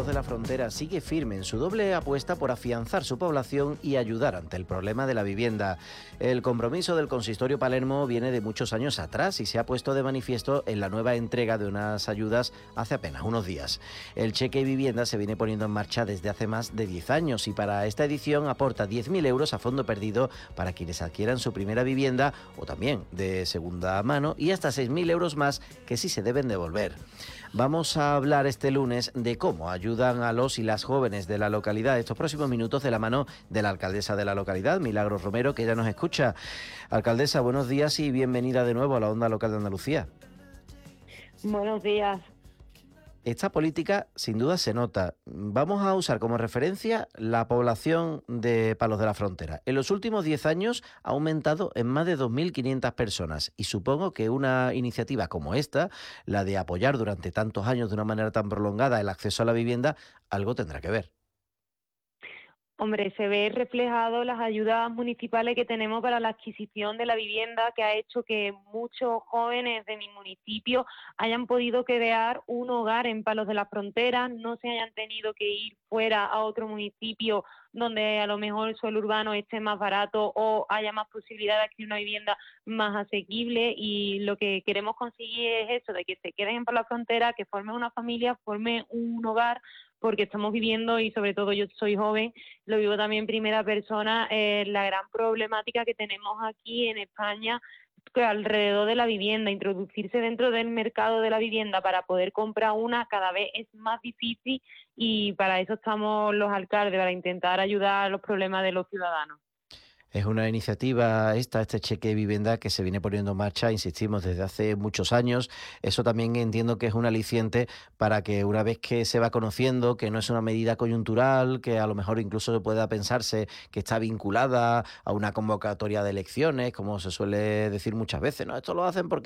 de la Frontera sigue firme en su doble apuesta por afianzar su población y ayudar ante el problema de la vivienda. El compromiso del Consistorio Palermo viene de muchos años atrás y se ha puesto de manifiesto en la nueva entrega de unas ayudas hace apenas unos días. El cheque vivienda se viene poniendo en marcha desde hace más de 10 años y para esta edición aporta 10.000 euros a fondo perdido para quienes adquieran su primera vivienda o también de segunda mano y hasta 6.000 euros más que sí se deben devolver. Vamos a hablar este lunes de cómo ayudan a los y las jóvenes de la localidad estos próximos minutos de la mano de la alcaldesa de la localidad, Milagros Romero, que ya nos escucha. Alcaldesa, buenos días y bienvenida de nuevo a la Onda Local de Andalucía. Buenos días. Esta política sin duda se nota. Vamos a usar como referencia la población de Palos de la Frontera. En los últimos 10 años ha aumentado en más de 2.500 personas y supongo que una iniciativa como esta, la de apoyar durante tantos años de una manera tan prolongada el acceso a la vivienda, algo tendrá que ver. Hombre, se ve reflejado las ayudas municipales que tenemos para la adquisición de la vivienda, que ha hecho que muchos jóvenes de mi municipio hayan podido crear un hogar en Palos de la Frontera, no se hayan tenido que ir fuera a otro municipio donde a lo mejor el suelo urbano esté más barato o haya más posibilidad de adquirir una vivienda más asequible, y lo que queremos conseguir es eso, de que se queden en Palos de la Frontera, que formen una familia, formen un hogar, porque estamos viviendo, y sobre todo yo soy joven, lo vivo también en primera persona, la gran problemática que tenemos aquí en España que alrededor de la vivienda. Introducirse dentro del mercado de la vivienda para poder comprar una cada vez es más difícil, y para eso estamos los alcaldes, para intentar ayudar a los problemas de los ciudadanos. Es una iniciativa este cheque de vivienda que se viene poniendo en marcha, insistimos, desde hace muchos años. Eso también entiendo que es un aliciente para que una vez que se va conociendo que no es una medida coyuntural, que a lo mejor incluso pueda pensarse que está vinculada a una convocatoria de elecciones, como se suele decir muchas veces, ¿no? Esto lo hacen porque